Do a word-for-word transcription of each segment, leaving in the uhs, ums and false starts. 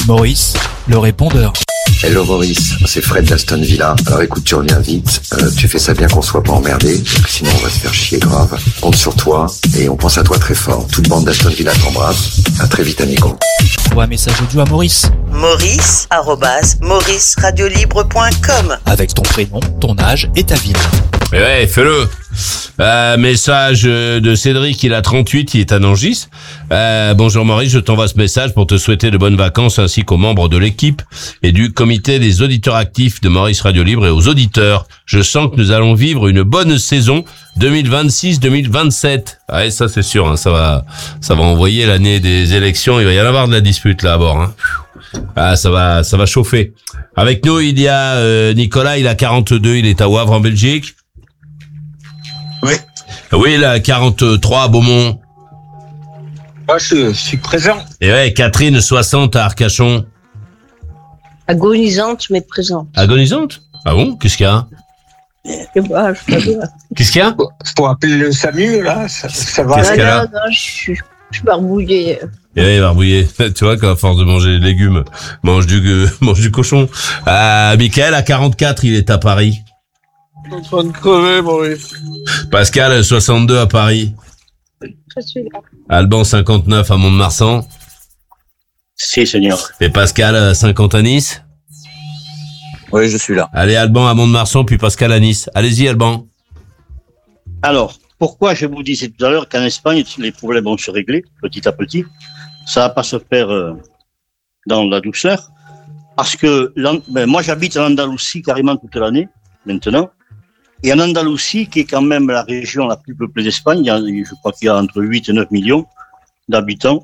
Maurice, le répondeur. Hello Maurice, c'est Fred d'Aston Villa. Alors écoute, tu reviens vite, euh, tu fais ça bien qu'on soit pas emmerdé, sinon on va se faire chier grave. On compte sur toi et on pense à toi très fort. Toute bande d'Aston Villa t'embrasse. À très vite amigo. Envoie un message audio à Maurice. Maurice arobase maurice radio libre point com avec ton prénom, ton âge et ta ville. Mais ouais, fais-le. Euh, message de Cédric, il a trente-huit, il est à Nangis. Euh, bonjour Maurice, je t'envoie ce message pour te souhaiter de bonnes vacances ainsi qu'aux membres de l'équipe et du comité des auditeurs actifs de Maurice Radio Libre et aux auditeurs. Je sens que nous allons vivre une bonne saison deux mille vingt-six deux mille vingt-sept. Ouais, ça c'est sûr, hein, ça va, ça va envoyer l'année des élections. Il va y en avoir de la dispute là à bord. Hein. Ah, ça va, ça va chauffer. Avec nous, il y a euh, Nicolas, il a quarante-deux, il est à Wavre en Belgique. Oui. Oui, là, quarante-trois à Beaumont. Moi, je, je suis présent. Et ouais, Catherine, soixante à Arcachon. Agonisante, mais présente. Agonisante? Ah bon? Qu'est-ce qu'il y a? Je sais pas, je sais pas. Qu'est-ce qu'il y a? Faut appeler le SAMU, là, ça, ça va. Qu'est-ce Non, qu'elle a? non, non, je suis, je suis barbouillée. Et ouais, barbouillé. Tu vois qu'à force de manger des légumes, mange du, euh, mange du cochon. Ah, Michael, à quarante-quatre, il est à Paris. Je suis en train de crever, Maurice. Pascal, soixante-deux à Paris. Je suis là. Alban, cinquante-neuf à Mont-de-Marsan. Si, Seigneur. Et Pascal, cinquante à Nice. Oui, je suis là. Allez, Alban à Mont-de-Marsan, puis Pascal à Nice. Allez-y, Alban. Alors, pourquoi je vous disais tout à l'heure qu'en Espagne, les problèmes vont se régler petit à petit. Ça va pas se faire euh, dans la douceur. Parce que ben, moi, j'habite en Andalousie carrément toute l'année, maintenant. Et en Andalousie, qui est quand même la région la plus peuplée d'Espagne, il y a, je crois qu'il y a entre huit et neuf millions d'habitants.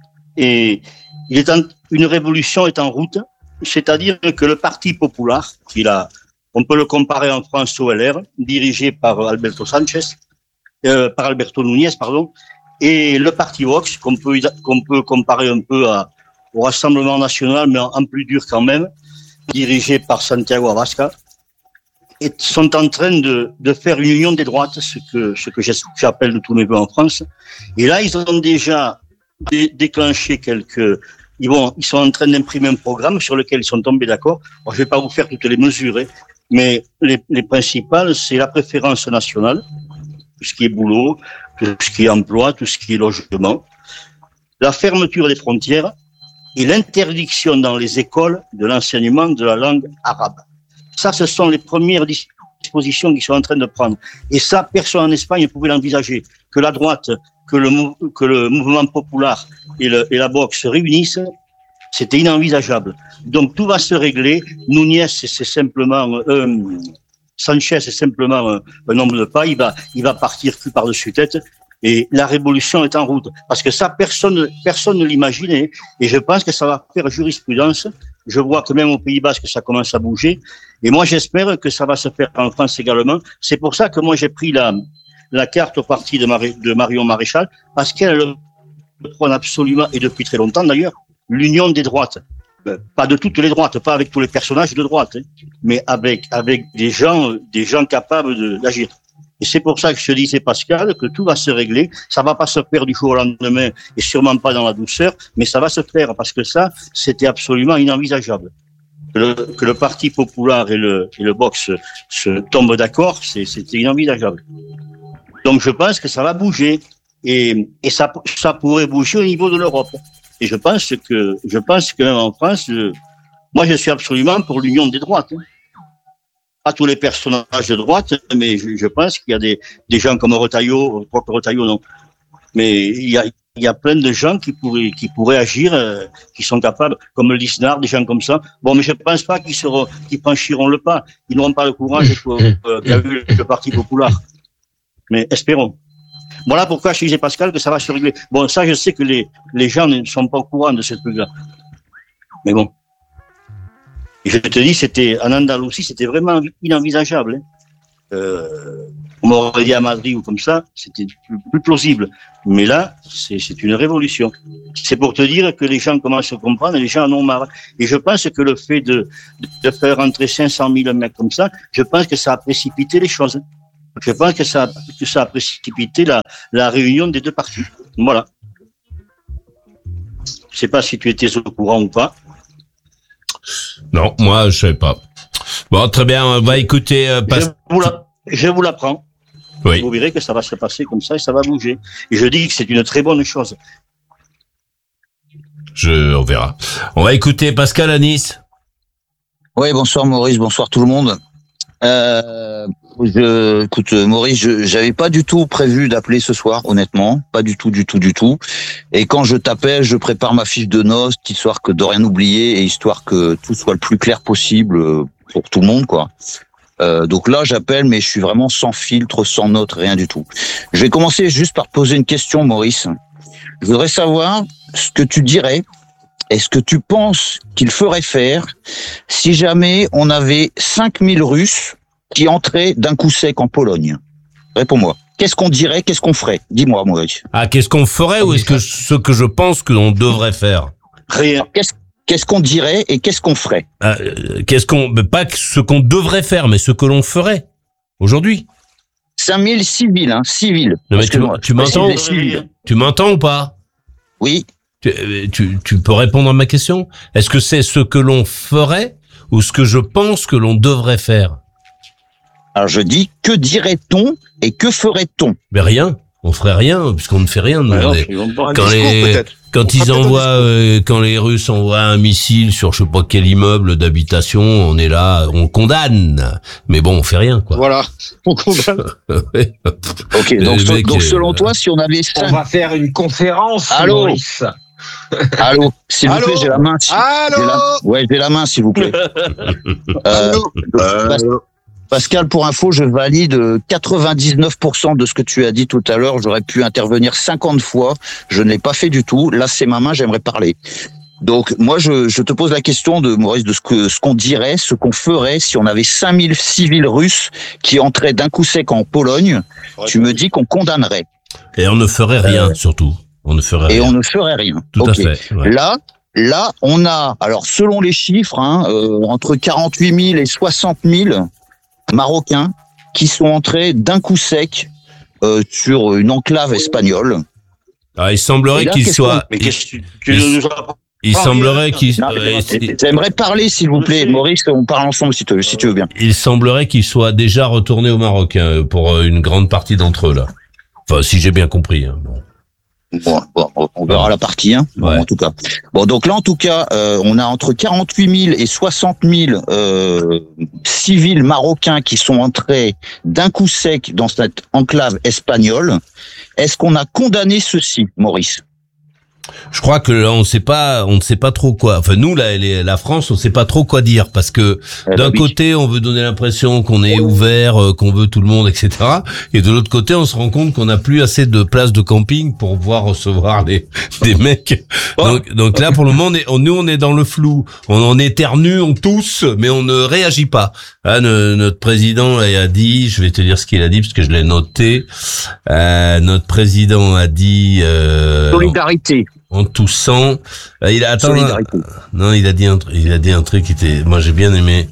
Et il est en, une révolution est en route. C'est-à-dire que le Parti Popular, qui a, on peut le comparer en France au L R, dirigé par Alberto Sanchez, euh, par Alberto Núñez, pardon, et le Parti Vox, qu'on peut, qu'on peut comparer un peu à, au Rassemblement National, mais en, en plus dur quand même, dirigé par Santiago Abascal, et sont en train de, de faire une union des droites, ce que, ce que j'appelle de tous mes voeux en France. Et là, ils ont déjà dé, déclenché quelques, ils vont, ils sont en train d'imprimer un programme sur lequel ils sont tombés d'accord. Alors, je vais pas vous faire toutes les mesures, hein, mais les, les principales, c'est la préférence nationale, tout ce qui est boulot, tout ce qui est emploi, tout ce qui est logement, la fermeture des frontières et l'interdiction dans les écoles de l'enseignement de la langue arabe. Ça, ce sont les premières dispositions qu'ils sont en train de prendre. Et ça, personne en Espagne ne pouvait l'envisager. Que la droite, que le, que le mouvement populaire et, le, et la Vox se réunissent, c'était inenvisageable. Donc tout va se régler. Núñez, c'est simplement... Euh, Sanchez, c'est simplement un, un homme de pas. Il va, il va partir cul par-dessus tête. Et la révolution est en route. Parce que ça, personne, personne ne l'imaginait. Et je pense que ça va faire jurisprudence. Je vois que même au Pays Basque, ça commence à bouger. Et moi, j'espère que ça va se faire en France également. C'est pour ça que moi, j'ai pris la, la carte au parti de, Mar- de Marion Maréchal, parce qu'elle prône absolument, et depuis très longtemps d'ailleurs, l'union des droites. Ben, pas de toutes les droites, pas avec tous les personnages de droite, hein, mais avec, avec des gens, des gens capables de, d'agir. Et c'est pour ça que je disais, Pascal, que tout va se régler. Ça va pas se faire du jour au lendemain et sûrement pas dans la douceur, mais ça va se faire parce que ça, c'était absolument inenvisageable. Que le, que le Parti Populaire et le, et le Vox se tombent d'accord, c'est, c'était inenvisageable. Donc je pense que ça va bouger et, et ça, ça pourrait bouger au niveau de l'Europe. Et je pense que, je pense que même en France, je, moi je suis absolument pour l'union des droites. Hein. Pas tous les personnages de droite, mais je, je pense qu'il y a des, des gens comme Retailleau, pas que Retailleau, non. Mais il y a, il y a plein de gens qui pourraient, qui pourraient agir, euh, qui sont capables, comme Lisnard, des gens comme ça. Bon, mais je pense pas qu'ils seront, qu'ils franchiront le pas. Ils n'auront pas le courage pour, euh, qu'a eu le Parti Populaire. Mais espérons. Voilà pourquoi je disais, Pascal, que ça va se régler. Bon, ça, je sais que les, les gens ne sont pas au courant de ce truc-là. Mais bon. Et je te dis, c'était, en Andalousie, c'était vraiment inenvisageable. Hein. Euh, on m'aurait dit à Madrid ou comme ça, c'était plus, plus plausible. Mais là, c'est, c'est une révolution. C'est pour te dire que les gens commencent à comprendre et les gens en ont marre. Et je pense que le fait de, de faire entrer cinq cent mille mecs comme ça, je pense que ça a précipité les choses. Je pense que ça, que ça a précipité la, la réunion des deux partis. Voilà. Je sais pas si tu étais au courant ou pas. Non, moi, je savais pas. Bon, très bien, on va écouter... Euh, pas... je, vous la, je vous l'apprends. Oui. Vous verrez que ça va se passer comme ça et ça va bouger. Et je dis que c'est une très bonne chose. Je, on verra. On va écouter Pascal à Nice. Oui, bonsoir Maurice, bonsoir tout le monde. Euh, je, écoute Maurice, je j'avais pas du tout prévu d'appeler ce soir, honnêtement, pas du tout, du tout, du tout. Et quand je t'appelle, je prépare ma fiche de notes, histoire que de rien oublier et histoire que tout soit le plus clair possible pour tout le monde, quoi. Euh, donc là, j'appelle, mais je suis vraiment sans filtre, sans notes, rien du tout. Je vais commencer juste par poser une question, Maurice. Je voudrais savoir ce que tu dirais. Est-ce que tu penses qu'il ferait faire si jamais on avait cinq mille Russes qui entraient d'un coup sec en Pologne? Réponds-moi. Qu'est-ce qu'on dirait? Qu'est-ce qu'on ferait? Dis-moi, Maurice. Ah, qu'est-ce qu'on ferait ou est-ce que ce que je pense que l'on devrait faire? Rien. Qu'est-ce, qu'est-ce qu'on dirait et qu'est-ce qu'on ferait? Ah, qu'est-ce qu'on, pas ce qu'on devrait faire, mais ce que l'on ferait aujourd'hui. cinq mille civils, hein, civils. Non, mais tu, moi, tu m'entends? Tu m'entends ou pas? Oui. Tu, tu, tu peux répondre à ma question? Est-ce que c'est ce que l'on ferait ou ce que je pense que l'on devrait faire? Alors je dis, que dirait-on et que ferait-on? Mais rien. On ferait rien puisqu'on ne fait rien. Nous, Alors, on est, ils vont me voir quand un discours, les, peut-être. quand On ils fera envoient, peut-être un euh, quand les Russes envoient un missile sur je sais pas quel immeuble d'habitation, on est là, on condamne. Mais bon, on fait rien, quoi. Voilà, on condamne. Ouais. Ok, donc, Les so- mecs, donc euh, selon toi, si on avait On cinq... va faire une conférence, Allô Maurice. Allô, s'il vous Allô plaît, j'ai la main. si- Allô j'ai la- Ouais, j'ai la main, s'il vous plaît. Euh, Pas- Pascal, pour info, je valide quatre-vingt-dix-neuf pour cent de ce que tu as dit tout à l'heure. J'aurais pu intervenir cinquante fois. Je ne l'ai pas fait du tout. Là, c'est ma main, j'aimerais parler. Donc, moi, je, je te pose la question de Maurice, de ce que, ce qu'on dirait, ce qu'on ferait si on avait cinq mille civils russes qui entraient d'un coup sec en Pologne. Tu me dis qu'on condamnerait. Et on ne ferait rien, surtout. On ne ferait Et rien. on ne ferait rien. Tout à Ok. fait. Ouais. Là, là, on a, alors selon les chiffres, hein, euh, entre quarante-huit mille et soixante mille Marocains qui sont entrés d'un coup sec euh, sur une enclave espagnole. Ah, il semblerait Et là, qu'il qu'est-ce soit. Mais Il, qu'est-ce que tu, tu il- nous as il pas semblerait rien. qu'il. Non, euh, il- J'aimerais parler, s'il vous plaît, Maurice, on parle ensemble si tu, si tu veux bien. il semblerait qu'il soit déjà retourné au Maroc hein, pour euh, une grande partie d'entre eux là. Enfin, si j'ai bien compris. Hein. Bon. Bon, bon, on verra la partie, hein, bon, Ouais. en tout cas. Bon, donc là, en tout cas, euh, on a entre quarante-huit mille et soixante mille euh, civils marocains qui sont entrés d'un coup sec dans cette enclave espagnole. Est-ce qu'on a condamné ceci, Maurice? Je crois que là, on ne sait pas, on ne sait pas trop quoi. Enfin, nous, la, les- la France, on ne sait pas trop quoi dire parce que Eh d'un ben oui. côté, on veut donner l'impression qu'on est ouvert, euh, qu'on veut tout le monde, et cetera. Et de l'autre côté, on se rend compte qu'on n'a plus assez de places de camping pour pouvoir recevoir des des mecs. Donc, donc là, pour le moment, on est, on- nous, on est dans le flou. On en éternue, on tousse, mais on ne réagit pas. Ah, ne- notre président a dit, je vais te dire ce qu'il a dit parce que je l'ai noté. Euh, notre président a dit. Euh, Solidarité. En toussant, Euh, il a attends, Solidarité. non, il a dit un, tr- il a dit un truc qui était, moi j'ai bien aimé.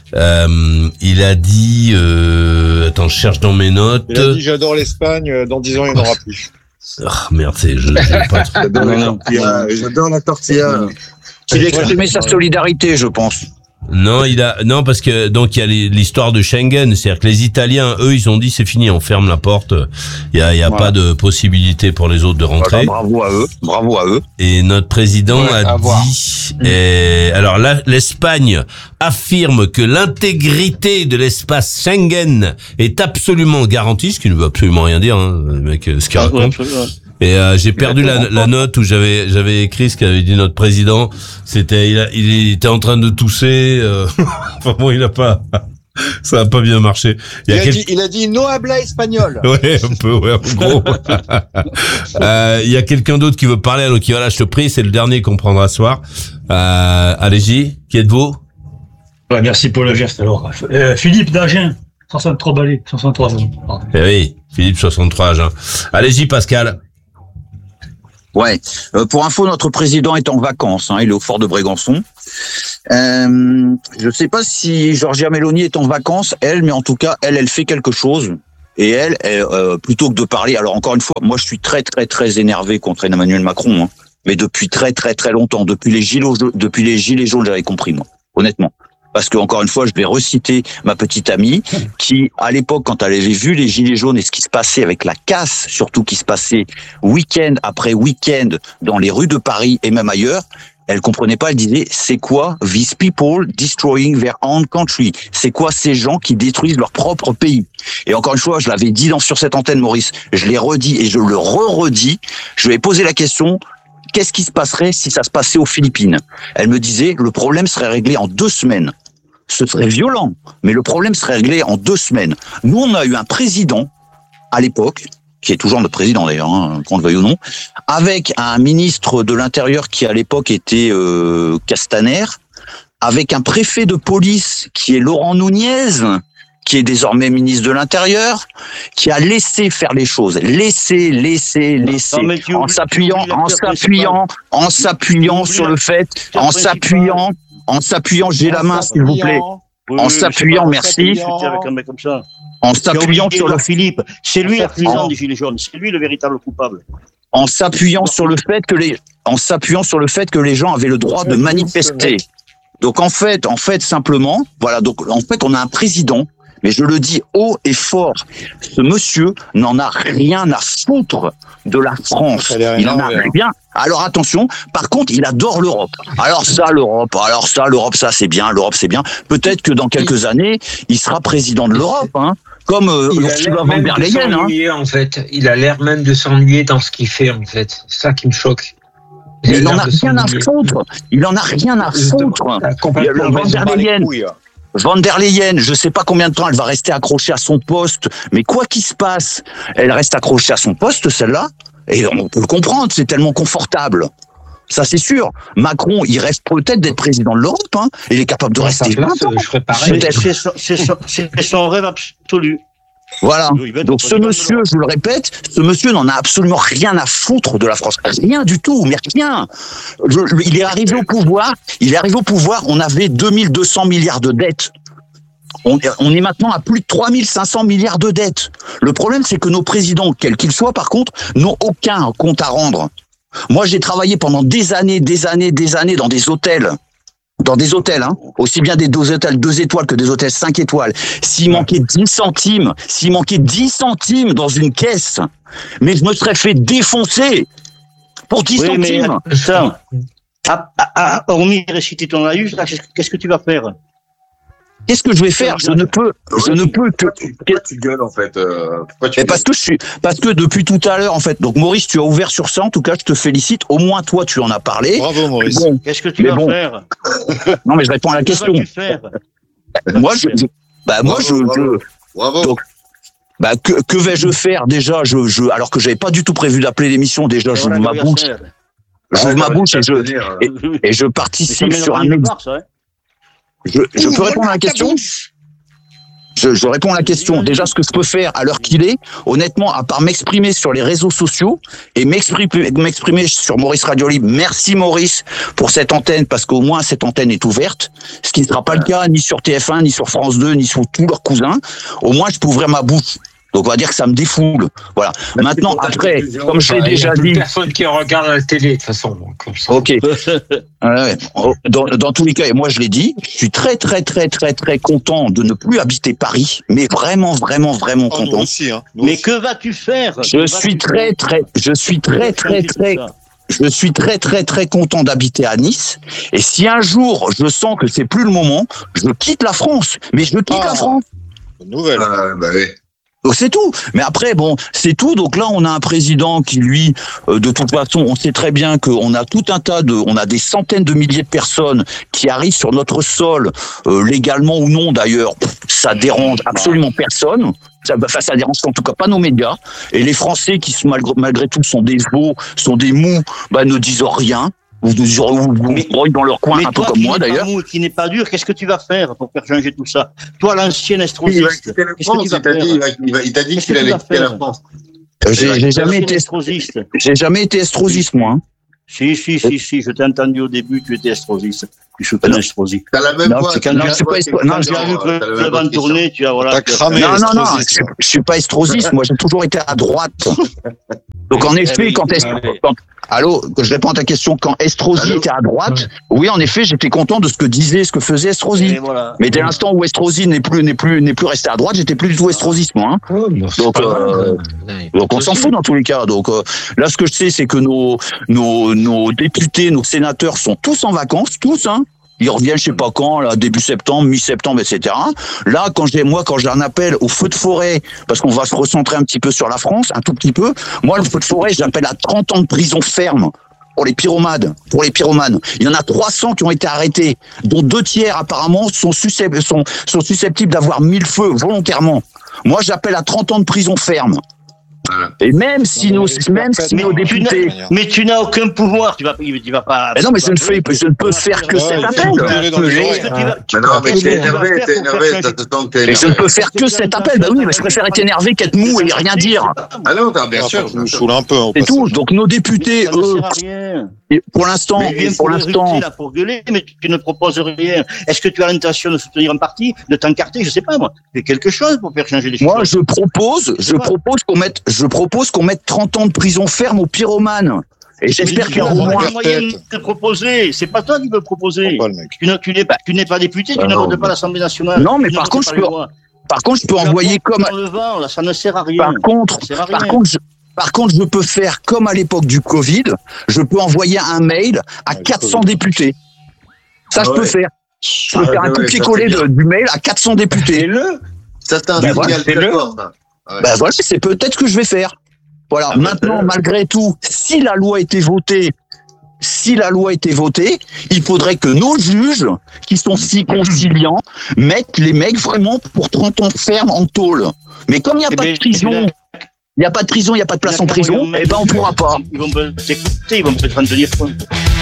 Euh, il a dit, euh, attends, je cherche dans mes notes. Il a dit j'adore l'Espagne, euh, dans dix ans il n'y en aura plus. Ah merde, c'est, je, je pas trop- J'adore la Non, non. tortilla. J'adore la tortilla. Il a exprimé sa solidarité, je pense. Non, il a, non, parce que, donc, il y a les- l'histoire de Schengen. C'est-à-dire que les Italiens, eux, ils ont dit, c'est fini, on ferme la porte. Il y a, il y a Voilà. pas de possibilité pour les autres de rentrer. Voilà, bravo à eux, bravo à eux. Et notre président Ouais, a à voir. dit, et alors là, l'Espagne affirme que l'intégrité de l'espace Schengen est absolument garantie, ce qui ne veut absolument rien dire, hein, le mec, ce qu'il Ah, ouais, raconte. absolument. Et euh, j'ai perdu la, la note où j'avais j'avais écrit ce qu'avait dit notre président. C'était il, a- il était en train de tousser. Euh, enfin bon, il a pas, ça a pas bien marché. Il, Il y a a quel- dit, il a dit no habla espagnol. Ouais, un peu, ouais, en gros. Euh, Il y a quelqu'un d'autre qui veut parler, alors qui voilà, je te prie, c'est le dernier qu'on prendra ce soir. Euh, allez-y, qui êtes-vous? Ouais, merci pour le geste alors. Euh, Philippe d'Agen, soixante-trois balais, soixante-trois ans. Pardon. Eh oui, Philippe soixante-trois âge. Hein. Allez-y, Pascal. Ouais. Euh, pour info, notre président est en vacances. Hein, il est au fort de Brégançon. Euh, je ne sais pas si Giorgia Meloni est en vacances, elle, mais en tout cas, elle, elle fait quelque chose. Et elle, elle, euh, plutôt que de parler, alors encore une fois, moi, je suis très, très, très énervé contre Emmanuel Macron. Hein, mais depuis très, très, très longtemps, depuis les gilets, depuis les gilets jaunes, j'avais compris moi. honnêtement. Parce que, encore une fois, je vais reciter ma petite amie qui, à l'époque, quand elle avait vu les Gilets jaunes et ce qui se passait avec la casse, surtout qui se passait week-end après week-end dans les rues de Paris et même ailleurs, elle comprenait pas, elle disait, c'est quoi these people destroying their own country? C'est quoi ces gens qui détruisent leur propre pays? Et encore une fois, je l'avais dit dans, sur cette antenne, Maurice, je l'ai redit et je le re-redis, je lui ai posé la question, qu'est-ce qui se passerait si ça se passait aux Philippines? Elle me disait, le problème serait réglé en deux semaines. Ce serait violent, mais le problème serait réglé en deux semaines. Nous, on a eu un président, à l'époque, qui est toujours notre président d'ailleurs, hein, qu'on le veuille ou non, avec un ministre de l'Intérieur qui, à l'époque, était euh, Castaner, avec un préfet de police qui est Laurent Nunez, qui est désormais ministre de l'Intérieur, qui a laissé faire les choses, laissé, laissé, laissé, non, en s'appuyant, en s'appuyant, en s'appuyant sur le fait, en s'appuyant, en s'appuyant, j'ai la main, s'il vous plaît, en s'appuyant, merci, avec un mec comme ça. En s'appuyant sur le Philippe, c'est lui l'artisan des Gilets jaunes, c'est lui le véritable coupable. En s'appuyant sur le fait que les, en s'appuyant sur le fait que les gens avaient le droit de manifester. Donc en fait, en fait simplement, voilà, donc en fait on a un président, mais je le dis haut et fort, ce monsieur n'en a rien à foutre de la France. Il en a rien. Alors attention, par contre, il adore l'Europe. Alors ça, l'Europe, alors ça, l'Europe, ça c'est bien, l'Europe c'est bien. Peut-être que dans quelques années, il sera président de l'Europe, hein. Comme euh, Ursula von der Leyen, hein. En fait, il a l'air même de s'ennuyer dans ce qu'il fait, en fait. C'est ça qui me choque. Il, il en a rien à foutre. Il en a rien à foutre. Von der Leyen. Von der Leyen, je sais pas combien de temps elle va rester accrochée à son poste, mais quoi qu'il se passe, elle reste accrochée à son poste, celle-là, et on peut le comprendre, c'est tellement confortable. Ça, c'est sûr. Macron, il rêve peut-être d'être président de l'Europe, hein. Il est capable de ouais, rester vingt ans. Je ferais pareil. C'est son, c'est son, c'est son rêve absolu. Voilà. Donc ce monsieur, je vous le répète, ce monsieur n'en a absolument rien à foutre de la France. Rien du tout, mais rien. Je, il est arrivé au pouvoir, il est arrivé au pouvoir, on avait deux mille deux cents milliards de dettes. On, on est maintenant à plus de trois mille cinq cents milliards de dettes. Le problème, c'est que nos présidents, quels qu'ils soient, par contre, n'ont aucun compte à rendre. Moi, j'ai travaillé pendant des années, des années, des années dans des hôtels. Dans des hôtels, hein. Aussi bien des deux hôtels deux étoiles que des hôtels cinq étoiles. S'il manquait dix centimes, s'il manquait dix centimes dans une caisse, mais je me serais fait défoncer pour dix oui, centimes. Mais, ça, à, à, à, hormis réciter ton laïus, qu'est-ce que tu vas faire? Qu'est-ce que je vais faire? Je ne peux, je ne peux que. Pourquoi tu gueules en fait euh, pourquoi tu Mais parce que je suis, parce que depuis tout à l'heure en fait. Donc Maurice, tu as ouvert sur ça. En tout cas, je te félicite. Au moins toi, tu en as parlé. Bravo Maurice. Bon, qu'est-ce que tu vas bon. faire? Non, mais je réponds à la question. Que faire moi, je, je, bah moi, je, bravo. je bravo. Donc, bah que, que vais-je faire déjà? Je, je, alors que j'avais pas du tout prévu d'appeler l'émission. Déjà, j'ouvre ma bouche. J'ouvre ma bouche et je, et, et je participe sur un. Je, je peux répondre à la question? Je, je réponds à la question. Déjà, ce que je peux faire à l'heure qu'il est, honnêtement, à part m'exprimer sur les réseaux sociaux et m'exprimer, m'exprimer sur Maurice Radio Libre. Merci Maurice pour cette antenne, parce qu'au moins cette antenne est ouverte, ce qui ne sera pas le cas ni sur T F un, ni sur France deux, ni sur tous leurs cousins. Au moins, je peux ouvrir ma bouche. Donc on va dire que ça me défoule. Voilà. Mais maintenant, après, comme je l'ai déjà dit. Il y a personne qui regarde la télé de toute façon. Comme ça. Ok. Ouais. Dans, dans tous les cas, et moi je l'ai dit, je suis très très très très très content de ne plus habiter Paris, mais vraiment vraiment vraiment oh, content. Nous aussi, hein. Nous mais aussi. que vas-tu faire? Je suis très très, je suis très très très. Je suis très très très content d'habiter à Nice. Et si un jour je sens que c'est plus le moment, je quitte la France. Mais je quitte ah, la France. Nouvelle. Euh, bah oui. Donc c'est tout. Mais après, bon, c'est tout. Donc là, on a un président qui, lui, euh, de toute façon, on sait très bien qu'on a tout un tas de, on a des centaines de milliers de personnes qui arrivent sur notre sol, euh, légalement ou non d'ailleurs. Ça dérange absolument personne. Ça, enfin, ça dérange en tout cas pas nos médias. Et les Français qui, malgré, malgré tout, sont des veaux, sont des mous, bah, ne disent rien. Ou dans leur coin, mais un toi, peu comme moi d'ailleurs. Mou, qui n'est pas dur, qu'est-ce que tu vas faire pour faire changer tout ça? Toi, l'ancien estrosiste, qu'est-ce que tu vas faire? Il t'a dit qu'il allait quitter la France. J'ai, j'ai jamais été estrosiste. J'ai jamais été estrosiste, moi. Hein. Si, si, si, si, je t'ai entendu au début, tu étais estrosiste. Tu soutenais Estrosi. T'as la même Non, voix. c'est t'as non, la c'est voix, pas t'es Estro- non, pas je- dans- J'ai vu t'as la que même le voix van que tourner, tu as voilà. T'as tu as- cramé. Non, non, non, Estrosi, je, je suis pas estrosiste, moi j'ai toujours été à droite. Donc en effet, quand, Est- quand allô, que je réponds à ta question, quand Estrosi Allô était à droite, oui, en effet, j'étais content de ce que disait, ce que faisait Estrosi. Et voilà. Mais dès l'instant où Estrosi n'est plus, n'est plus, n'est plus resté à droite, j'étais plus du tout estrosiste, moi. Hein. Donc, euh, donc on s'en fout dans tous les cas. Donc euh, là, ce que je sais, c'est que nos, nos, nos députés, nos sénateurs sont tous en vacances, tous, hein. Ils reviennent, je sais pas quand, là, début septembre, mi-septembre, et cetera. Là, quand j'ai, moi, quand j'ai un appel au feu de forêt, parce qu'on va se recentrer un petit peu sur la France, un tout petit peu, moi, le feu de forêt, j'appelle à trente ans de prison ferme pour les pyromanes, pour les pyromanes. Il y en a trois cents qui ont été arrêtés, dont deux tiers, apparemment, sont susceptibles, sont, sont susceptibles d'avoir mis le feu volontairement. Moi, j'appelle à trente ans de prison ferme. Et même si nos, même si nos Mais tu n'as- députés, Mais tu n'as aucun pouvoir. Tu vas, tu vas pas. mais non, mais je ne fais, je ne peux faire que cet appel. Tirer dans les oreilles. Mais non, mais t'es énervé, t'es énervé, ça te sent que t'es Et je ne énervé. peux faire que cet appel. Bah oui, mais je préfère être énervé qu'être mou et rien dire. Ah non, t'as- bien Ah, sûr. tu nous saoules un peu. au C'est passage. tout. Donc nos députés, Ça ne eux, sert à rien. et pour l'instant, Mais ils viennent pour pour l'instant, là pour gueuler, mais tu, tu ne proposes rien. Est-ce que tu as l'intention de soutenir un parti, de t'encarter, je sais pas moi. Fais quelque chose pour faire changer les choses. moi je propose, je propose qu'on mette, je propose qu'on mette trente ans de prison ferme aux pyromanes. Et j'espère qu'il y aura au moins. le moyen de te proposer. C'est pas toi qui veux proposer. Pas le mec. Tu n'es- tu n'es pas, tu n'es pas député, tu Ah ne non, votes pas à l'Assemblée nationale. Non, mais Tu ne par votes contre, pas je les peux- lois. Par contre, je peux Tu envoyer apportes comme. dans le vent, là, ça ne sert à rien. Par contre, Ça sert à rien. par contre, je, par contre, je peux faire comme à l'époque du Covid. Je peux envoyer un mail à Ouais, quatre cents Covid. députés. Ça, Ah je peux ouais. faire. Je peux Ah faire ouais, un ouais, copier-coller ça, c'est de- du mail à quatre cents députés. le Ça, c'est un Ben voilà, signal fais-le. très fort, ça. Ouais. Ben voilà, c'est peut-être ce que je vais faire. Voilà. Ah, ben, Maintenant, euh, malgré tout, si la loi était votée, si la loi était votée, il faudrait que nos juges, qui sont si conciliants, mettent les mecs vraiment pour trente ans ferme en tôle. Mais comme il n'y a Eh pas ben, de prison, tu l'as- il n'y a pas de prison, il n'y a pas de place en prison, eh ben on pourra pas. Ils vont me t'écouter, ils vont peut-être en tenir compte.